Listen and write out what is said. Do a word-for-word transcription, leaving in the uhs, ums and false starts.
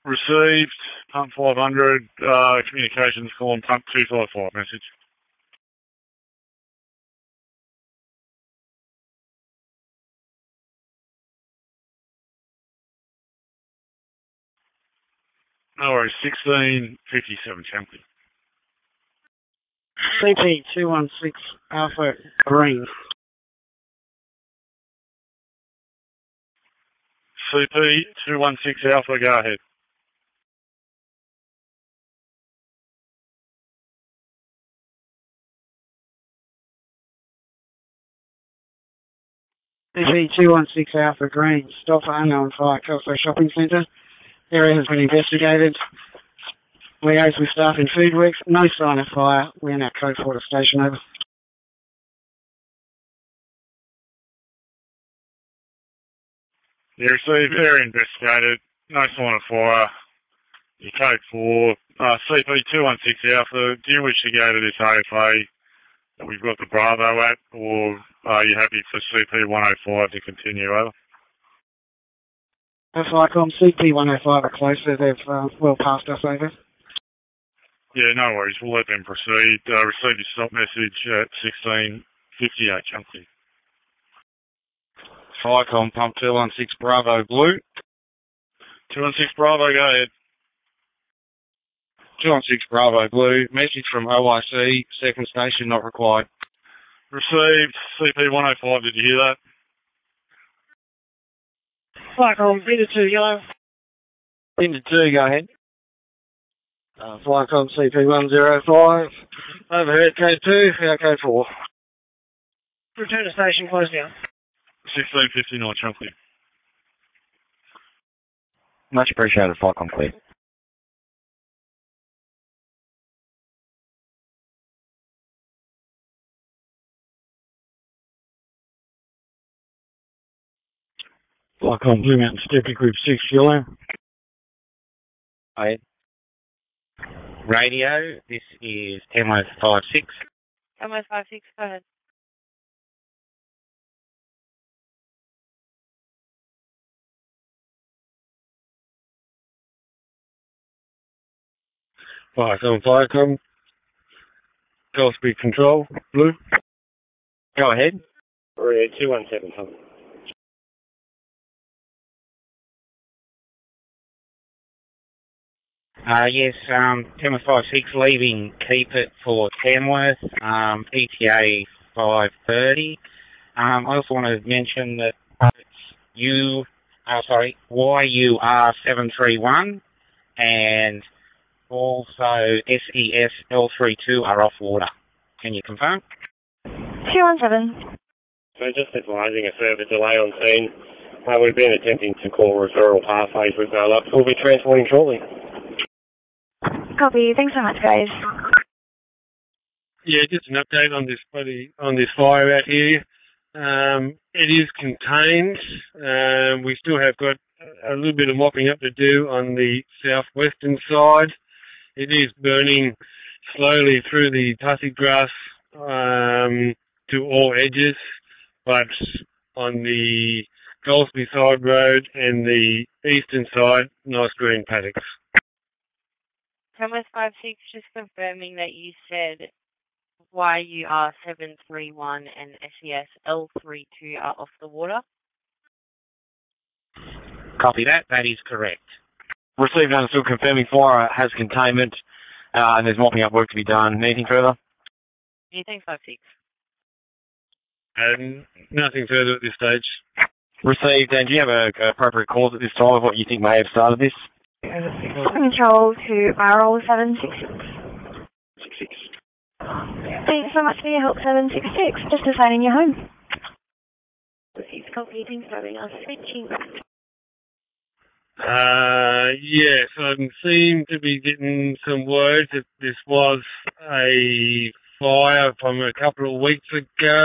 Received, pump five hundred, uh, communications calling pump two five five message. No worries, sixteen fifty-seven, Champy. C P two one six Alpha Green. C P two one six Alpha, go ahead. C P two one six Alpha Green. Stop for unknown fire, Kelso Shopping Centre. Area has been investigated. Liaise with staff in Foodworks. No sign of fire. We're now code four to station, over. You received, area investigated. No sign of fire. You code four. Uh, C P two one six Alpha, do you wish to go to this A F A that we've got the Bravo at, or are you happy for C P one oh five to continue, over? That's ICOM. C P one oh five are closer. They've uh, well passed us, over. Yeah, no worries. We'll let them proceed. Uh, receive your stop message at sixteen fifty-eight, Chunky. ICOM pump two one six Bravo Blue. two one six Bravo, go ahead. two one six Bravo Blue. Message from O I C. Second station not required. Received. C P one oh five, did you hear that? Flycom, Beta two, yellow. Into two, go ahead. Uh, Flycom C P one oh five. Overhead code two, our code four. Return to station, close down. sixteen fifty-nine, Chunky. Much appreciated, Flycom clear. Flycom Blue Mountain Steppy Group six, yellow. Hi. Radio, this is Tamworth five six. Tamworth five six, go ahead. Flycom, Flycom. Gulf Speed Control, Blue. Go ahead. Red two one seven, Tom. Uh, yes, um, Tamworth five six leaving Keep It for Tamworth, um, E T A five thirty. Um, I also want to mention that it's U, oh, sorry, Y U R seven three one and also S E S L three two are off water. Can you confirm? two one seven. So just advising a further delay on scene. Uh, we've been attempting to call referral pathways with our Lux. We'll be transporting shortly. Copy. Thanks so much, guys. Yeah, just an update on this bloody, on this fire out here. Um, it is contained. Um, we still have got a little bit of mopping up to do on the southwestern side. It is burning slowly through the tussie grass um, to all edges, but on the Goldsby side road and the eastern side, nice green paddocks. Tamworth five six, just confirming that you said Y U R seven three one and S E S L three two are off the water. Copy that. That is correct. Received and still confirming fire has containment, uh, and there's mopping up work to be done. Anything further? Yeah, thanks, five six. And nothing further at this stage. Received, and do you have a, a appropriate cause at this time of what you think may have started this? Control to barrel seven six six. Six six. Thanks so much for your help, seven six six. Just deciding your home. Received copy, thanks for having us. Switching back. Uh, yes, I seem to be getting some word that this was a fire from a couple of weeks ago.